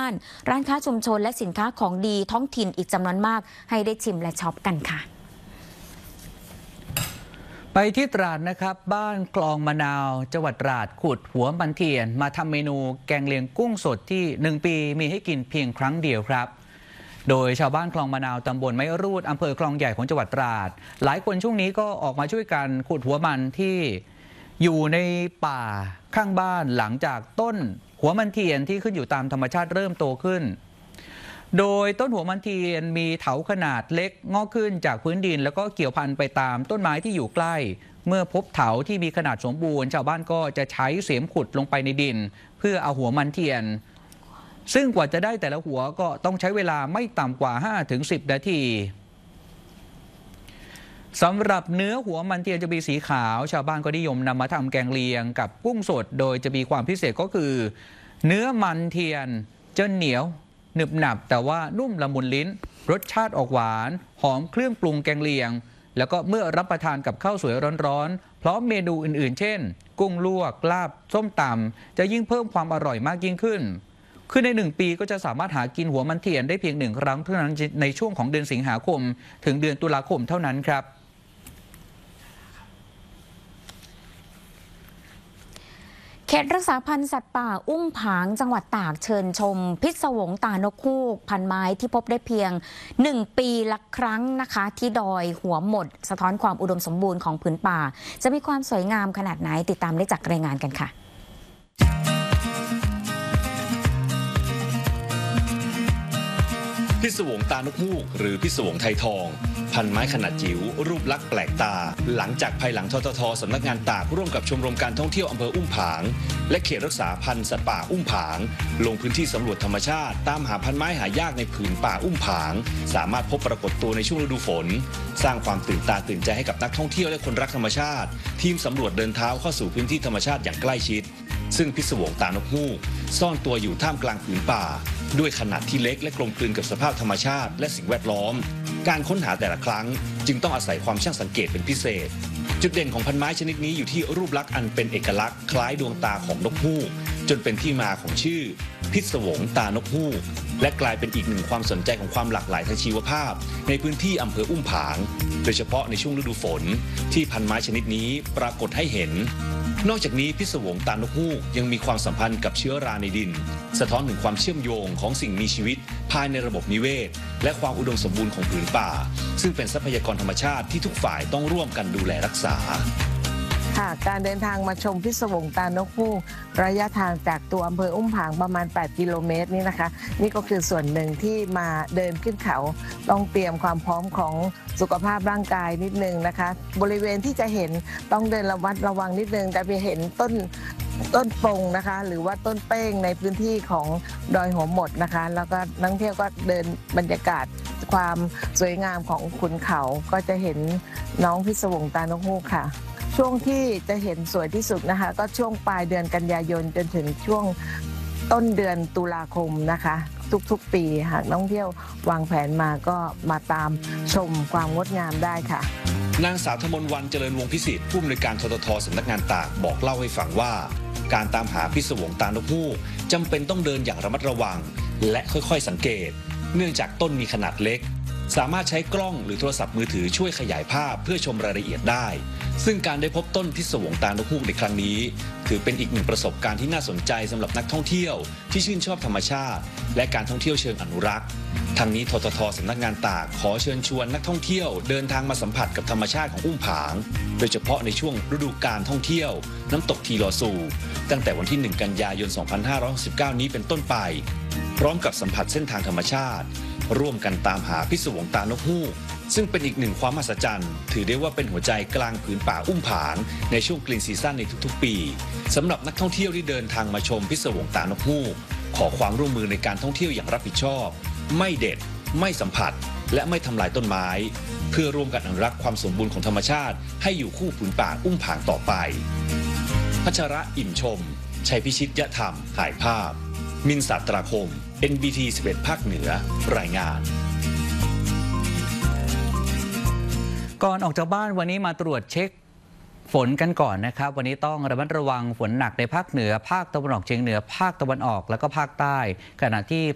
านร้านค้าชุมชนและสินค้าของดีท้องถิ่นอีกจำนวนมากให้ได้ชิมและช็อปกันค่ะไปที่ตราดนะครับบ้านคลองมะนาวจังหวัดตราดขุดหัวมันเทียนมาทำเมนูแกงเลียงกุ้งสดที่1 ปีมีให้กินเพียงครั้งเดียวครับโดยชาวบ้านคลองมะนาวตำบลไม้รูดอำเภอคลองใหญ่ของจังหวัดตราดหลายคนช่วงนี้ก็ออกมาช่วยกันขุดหัวมันที่อยู่ในป่าข้างบ้านหลังจากต้นหัวมันเทียนที่ขึ้นอยู่ตามธรรมชาติเริ่มโตขึ้นโดยต้นหัวมันเทียนมีเถาขนาดเล็กงอกขึ้นจากพื้นดินแล้วก็เกี่ยวพันไปตามต้นไม้ที่อยู่ใกล้เมื่อพบเถาที่มีขนาดสมบูรณ์ชาวบ้านก็จะใช้เสียมขุดลงไปในดินเพื่อเอาหัวมันเทียนซึ่งกว่าจะได้แต่ละหัวก็ต้องใช้เวลาไม่ต่ำกว่า 5-10 นาทีสำหรับเนื้อหัวมันเทียนจะมีสีขาวชาวบ้านก็นิยมนำมาทำแกงเลียงกับกุ้งสดโดยจะมีความพิเศษก็คือเนื้อมันเทียนจะเหนียวหนึบหนับแต่ว่านุ่มละมุนลิ้นรสชาติออกหวานหอมเครื่องปรุงแกงเลียงแล้วก็เมื่อรับประทานกับข้าวสวยร้อนๆพร้อมเมนูอื่นๆเช่นกุ้งลวกลาบส้มตำจะยิ่งเพิ่มความอร่อยมากยิ่งขึ้นคือใน1 ปีก็จะสามารถหากินหัวมันเทียนได้เพียง1 ครั้งเท่านั้นในช่วงของเดือนสิงหาคมถึงเดือนตุลาคมเท่านั้นครับเขตรักษาพันธุ์สัตว์ป่าอุ้มผางจังหวัดตากเชิญชมพิศวงตานกฮูกพันไม้ที่พบได้เพียง1 ปีละครั้งนะคะที่ดอยหัวหมดสะท้อนความอุดมสมบูรณ์ของผืนป่าจะมีความสวยงามขนาดไหนติดตามได้จากรายงานกันค่ะพิศวงตานกฮูกหรือพิศวงไทยทองพันไม้ขนาดจิ๋วรูปลักษณ์แปลกตาหลังจากภายหลังทททสำนักงานตากร่วมกับชมรมการท่องเที่ยวอำเภออุ้มผางและเขตรักษาพันธุ์สัตว์ป่าอุ้มผางลงพื้นที่สำรวจธรรมชาติตามหาพันไม้หายากในผืนป่าอุ้มผางสามารถพบปรากฏตัวในช่วงฤดูฝนสร้างความตื่นตาตื่นใจให้กับนักท่องเที่ยวและคนรักธรรมชาติทีมสำรวจเดินเท้าเข้าสู่พื้นที่ธรรมชาติอย่างใกล้ชิดซึ่งพิศวงตานกฮูกซ่อนตัวอยู่ท่ามกลางผืนป่าด้วยขนาดที่เล็กและกลมกลืนกับสภาพธรรมชาติและสิ่งแวดล้อมการค้นหาแต่ละครั้งจึงต้องอาศัยความช่างสังเกตเป็นพิเศษจุดเด่นของพันไม้ชนิดนี้อยู่ที่รูปลักษณ์อันเป็นเอกลักษณ์คล้ายดวงตาของนกฮูกจนเป็นที่มาของชื่อพิศวงตานกฮูกและกลายเป็นอีกหนึ่งความสนใจของความหลากหลายทางชีวภาพในพื้นที่อำเภออุ้มผางโดยเฉพาะในช่วงฤดูฝนที่พันไม้ชนิดนี้ปรากฏให้เห็นนอกจากนี้พิศวงตานกฮูกยังมีความสัมพันธ์กับเชื้อราในดินสะท้อนถึงความเชื่อมโยงของสิ่งมีชีวิตภายในระบบนิเวศและความอุดมสมบูรณ์ของผืนป่าซึ่งเป็นทรัพยากรธรรมชาติที่ทุกฝ่ายต้องร่วมกันดูแลรักษาการเดินทางมาชมพิศวงตานกฮูกระยะทางจากตัวอำเภออุ้มผางประมาณ8 กิโลเมตรนี่นะคะนี่ก็คือส่วนหนึ่งที่มาเดินขึ้นเขาต้องเตรียมความพร้อมของสุขภาพร่างกายนิดนึงนะคะบริเวณที่จะเห็นต้องเดินระวังนิดนึงแต่ไปเห็นต้นปงนะคะหรือว่าต้นเป้งในพื้นที่ของดอยหัวหมดนะคะแล้วก็นักท่องเที่ยวก็เดินบรรยากาศความสวยงามของขุนเขาก็จะเห็นน้องพิศวงตานกฮูกค่ะช่วงที่จะเห็นสวยที่สุดนะคะก็ช่วงปลายเดือนกันยายนจนถึงช่วงต้นเดือนตุลาคมนะคะทุกๆปีหากนักท่องเที่ยววางแผนมาก็มาตามชมความงดงามได้ค่ะนางสาวธมนวรรณเจริญวงศ์พิสิทธิ์ผู้อำนวยการทททสำนักงานตากบอกเล่าให้ฟังว่าการตามหาพิศวงตานกฮูกจำเป็นต้องเดินอย่างระมัดระวังและค่อยๆสังเกตเนื่องจากต้นมีขนาดเล็กสามารถใช้กล้องหรือโทรศัพท์มือถือช่วยขยายภาพเพื่อชมรายละเอียดได้ซึ่งการได้พบต้นพิศวงตานกฮูกในครั้งนี้ถือเป็นอีกหนึ่งประสบการณ์ที่น่าสนใจสำหรับนักท่องเที่ยวที่ชื่นชอบธรรมชาติและการท่องเที่ยวเชิงอนุรักษ์ทางนี้ทททสำนักงานตากขอเชิญชวนนักท่องเที่ยวเดินทางมาสัมผัสกับธรรมชาติของอุ้มผางโดยเฉพาะในช่วงฤดูกาลท่องเที่ยวน้ำตกทีลอซูตั้งแต่วันที่1 กันยายน 2569 นี้เป็นต้นไปพร้อมกับสัมผัสเส้นทางธรรมชาติร่วมกันตามหาพิศวงตานกฮูกซึ่งเป็นอีกหนึ่งความมหัศจรรย์ถือได้ว่าเป็นหัวใจกลางผืนป่าอุ้มผางในช่วงกรีนซีซั่นในทุกๆปีสำหรับนักท่องเที่ยวที่เดินทางมาชมพิศวงตานกฮูกขอความร่วมมือในการท่องเที่ยวอย่างรับผิดชอบไม่เด็ดไม่สัมผัสและไม่ทำลายต้นไม้เพื่อร่วมกันอนุรักษ์ความสมบูรณ์ของธรรมชาติให้อยู่คู่ผืนป่าอุ้มผางต่อไปพัชระอิ่มชมชัยพิชิตยธรรมถ่ายภาพมินศาสตราคม NBT 11 ภาคเหนือรายงานก่อนออกจากบ้านวันนี้มาตรวจเช็คฝนกันก่อนนะครับวันนี้ต้องระมัดระวังฝนหนักในภาคเหนือภาคตะวันออกเฉียงเหนือภาคตะวันออกแล้วก็ภาคใต้ขณะที่